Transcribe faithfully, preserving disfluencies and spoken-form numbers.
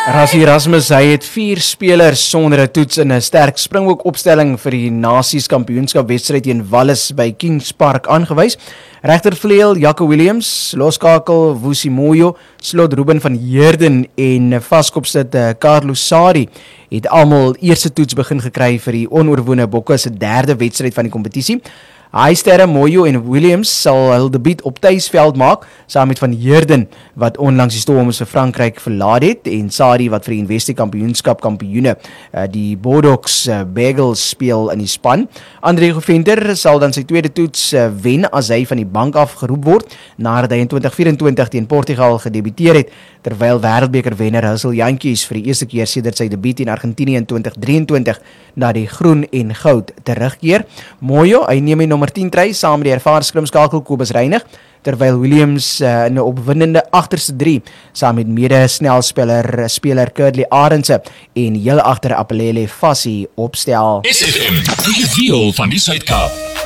Rassie Erasmus, hy het vier spelers sonder 'n toets in 'n sterk Springbok opstelling vir die Nasies Kampioenskap wedstryd teen Wallis by Kings Park aangewys. Regtervleuel Jaco Williams, loskakel Vusi Moyo, slot Ruben van Heerden en vaskopsit Carlos Sari het almal eerste toets begin gekry vir die onoorwone Bokke se derde wedstryd van die kompetisie. Hy sterre Moyo en Williams sal hul debuut op tuisveld maak, saam met van Heerden wat onlangs die Stormers vir Frankryk verlaat het en Sari wat vir die Investi Kampioenskap kampioene die Bulldogs Bagels speel in die span. André Goventer sal dan sy tweede toets wen as hy van die bank af geroep word nadat hy in twintig vyf-en-twintig teen Portugal gedebuteer het, terwyl wêreldbeker wenner Hussel Jantjies vir die eerste keer sedert sy debuut in Argentinië in twintig drie-en-twintig na die groen en goud terugkeer. Moyo, hy neem die nommer tien try saam met die ervare skrimskakel Kobus Reinig, terwyl Williams uh, in 'n opwindende agterste drie saam met mede-snelspeler speler Kurdley Arendse en heel agter Apelele Fassie opstel. S F M, die wiel van die Suid-Kaap.